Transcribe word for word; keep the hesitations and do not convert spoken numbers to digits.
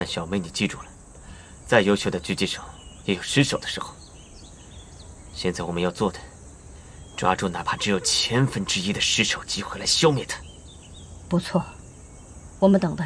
小梅，你记住了，再优秀的狙击手也有失手的时候。现在我们要做的，抓住哪怕只有千分之一的失手机会来消灭他。 不错，我们等到